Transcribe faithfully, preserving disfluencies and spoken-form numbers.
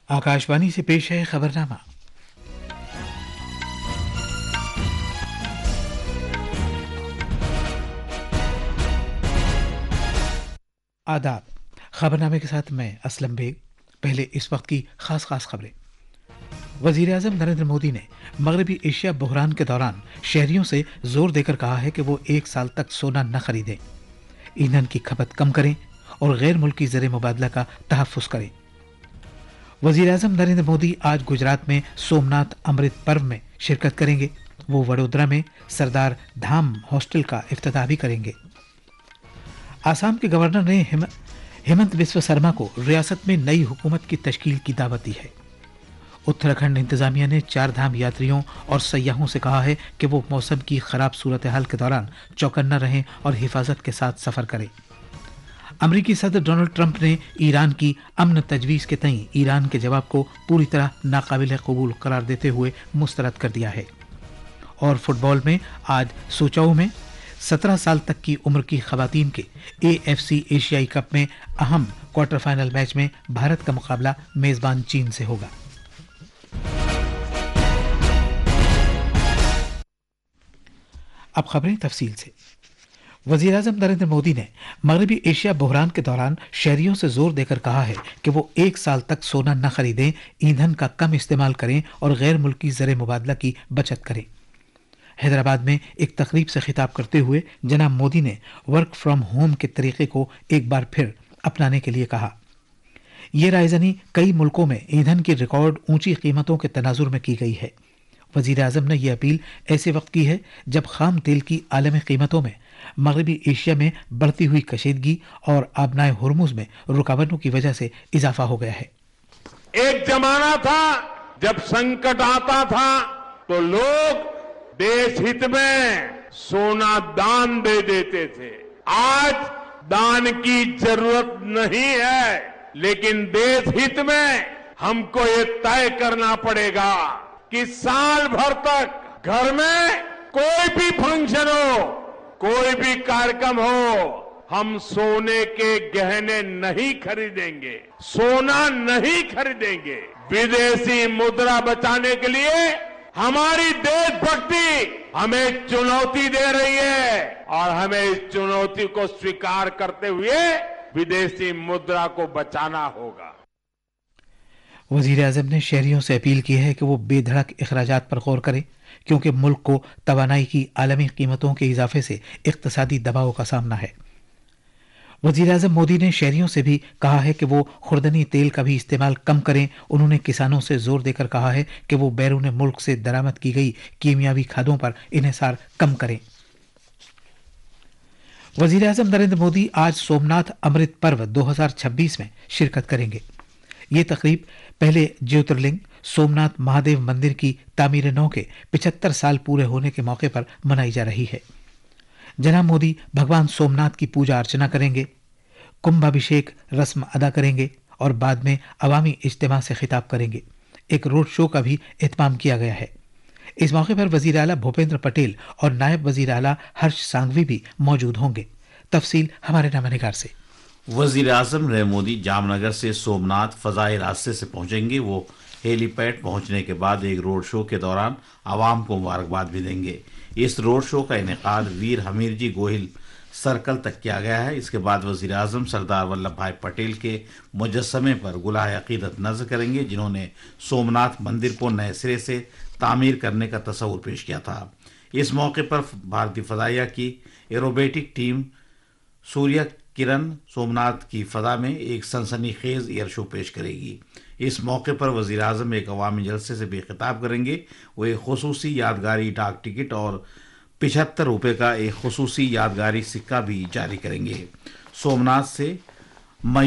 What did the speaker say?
आकाशवाणी से पेश है खबरनामा। आदाब। खबरनामे के साथ मैं असलम बेग। पहले इस वक्त की खास खास खबरें। वजीर आजम नरेंद्र मोदी ने मगरबी एशिया बहरान के दौरान शहरियों से जोर देकर कहा है कि वो एक साल तक सोना न खरीदें, ईंधन की खपत कम करें और गैर मुल्की ज़र मुबादला का तहफ़्फ़ुज़ करें। वजीर आजम नरेंद्र मोदी आज गुजरात में सोमनाथ अमृत पर्व में शिरकत करेंगे। वो वडोदरा में सरदार धाम हॉस्टल का इफ्तिताह भी करेंगे। आसाम के गवर्नर ने हिम, हेमंत बिस्वा शर्मा को रियासत में नई हुकूमत की तश्कील की दावत दी है। उत्तराखंड इंतजामिया ने चार धाम यात्रियों और सयाहों से कहा है कि वो मौसम की खराब सूरत हाल के दौरान चौकन्ना रहें और हिफाजत के साथ सफर करें। अमरीकी सदर डोनाल्ड ट्रंप ने ईरान की अमन तजवीज़ के तई ईरान के जवाब को पूरी तरह नाकाबिल कबूल करार देते हुए मुस्तरद कर दिया है। और फुटबॉल में आज सोचाऊ में सत्रह साल तक की उम्र की खवातीन के एएफसी एशियाई कप में अहम क्वार्टर फाइनल मैच में भारत का मुकाबला मेजबान चीन से होगा। अब खबरें तफसील से। वजीर आजम नरेंद्र मोदी ने मगरबी एशिया बहरान के दौरान शहरियों से जोर देकर कहा है कि वो एक साल तक सोना न खरीदें, ईंधन का कम इस्तेमाल करें और गैर मुल्की ज़र मुबादला की बचत करें। हैदराबाद में एक तकरीब से खिताब करते हुए जनाब मोदी ने वर्क फ्रॉम होम के तरीके को एक बार फिर अपनाने के लिए कहा। ये रायजनी कई मुल्कों में ईंधन की रिकॉर्ड ऊंची कीमतों के तनाजुर में की गई है। वजीर आजम ने यह अपील ऐसे वक्त की है जब खाम तेल की आलमी कीमतों में मगरबी एशिया में बढ़ती हुई कशीदगी और आबनाए हुरमुज में रुकावटों की वजह से इजाफा हो गया है। एक जमाना था जब संकट आता था तो लोग देश हित में सोना दान दे देते थे। आज दान की जरूरत नहीं है, लेकिन देश हित में हमको ये तय करना पड़ेगा कि साल भर तक घर में कोई भी फंक्शन हो, कोई भी कार्यक्रम हो, हम सोने के गहने नहीं खरीदेंगे, सोना नहीं खरीदेंगे। विदेशी मुद्रा बचाने के लिए हमारी देशभक्ति हमें चुनौती दे रही है और हमें इस चुनौती को स्वीकार करते हुए विदेशी मुद्रा को बचाना होगा। वजीर आजम ने शहरियों से अपील की है कि वो बेधड़क अखराजात पर गौर करें, क्योंकि मुल्क को तवानाई की आलमी कीमतों के इजाफे से इक्तसादी दबाव का सामना है। वजीर आजम मोदी ने शहरियों से भी कहा है कि वो खुर्दनी तेल का भी इस्तेमाल कम करें। उन्होंने किसानों से जोर देकर कहा है कि वो बैरून मुल्क से दरामद की गई कीमियावी खादों पर इन्हिसार कम करें। वजीर आजम नरेंद्र मोदी आज सोमनाथ अमृत पर्व दो हजार छब्बीस में शिरकत करेंगे। ये तकरीब पहले ज्योतिर्लिंग सोमनाथ महादेव मंदिर की तामीर नौ के पिछहत्तर साल पूरे होने के मौके पर मनाई जा रही है। जनाब मोदी भगवान सोमनाथ की पूजा अर्चना करेंगे, कुंभाभिषेक रस्म अदा करेंगे और बाद में अवामी इज्तिमा से खिताब करेंगे। एक रोड शो का भी एहतमाम किया गया है। इस मौके पर वजीर आला भूपेंद्र पटेल और नायब वजीर आला हर्ष सांघवी भी मौजूद होंगे। तफसील हमारे नामानिगार से। वजीर आजम नरेंद्र मोदी जामनगर से सोमनाथ फजाई रास्ते से पहुंचेंगे। वो हेलीपैड पहुंचने के बाद एक रोड शो के दौरान आवाम को मुबारकबाद भी देंगे। इस रोड शो का इनेकाद वीर हमीर जी गोहिल सर्कल तक किया गया है। इसके बाद वजीर आजम सरदार वल्लभ भाई पटेल के मुजस्समे पर गुलाह अकीदत नज़र करेंगे, जिन्होंने सोमनाथ मंदिर को नए सिरे से तामीर करने का तस्वुर पेश किया था। इस मौके पर भारतीय फजाइया की एरोबेटिक टीम सूर्य किरण सोमनाथ की फजा में एक सनसनीखेज एयर शो पेश करेगी। इस मौके पर वजीर आजम एक अवामी जलसे से भी खिताब करेंगे। वो एक खुसूसी यादगारी डाक टिकट और पिछहत्तर रुपये का एक खुसूसी यादगारी सिक्का भी जारी करेंगे। सोमनाथ से